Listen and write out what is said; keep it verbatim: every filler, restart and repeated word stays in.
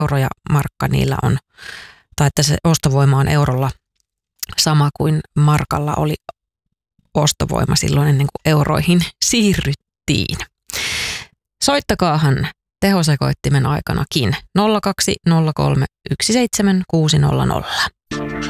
euro ja markka niillä on, tai että se ostovoima on eurolla sama kuin markalla oli ostovoima silloin ennen kuin euroihin siirryttiin. Soittakaahan tehosekoittimen aikanakin nolla kaksi nolla kolme yksi seitsemän kuusi nolla nolla.